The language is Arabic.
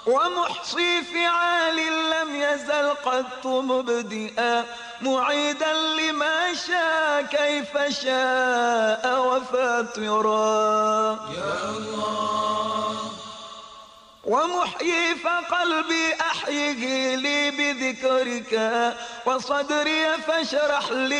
ومحصي فعال لم يزل قط مبدئا معيدا لما شاء كيف شاء وفاطرا يا الله. ومحيي فقلبي أحيه لي بذكرك وصدري فاشرح لي